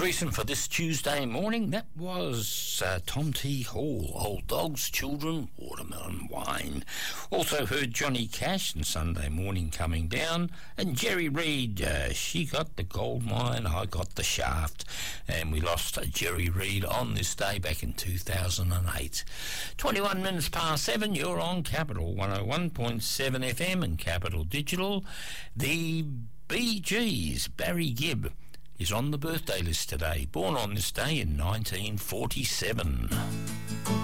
threesome for this Tuesday morning, that was Tom T. Hall, Old Dogs, Children, Watermelon Wine. Also heard Johnny Cash and Sunday Morning Coming Down, and Jerry Reed, She Got the Gold Mine, I Got the Shaft. And we lost Jerry Reed on this day back in 2008. 21 minutes past 7, you're on Capital 101.7 FM and Capital Digital. The Bee Gees, Barry Gibb, is on the birthday list today, born on this day in 1947.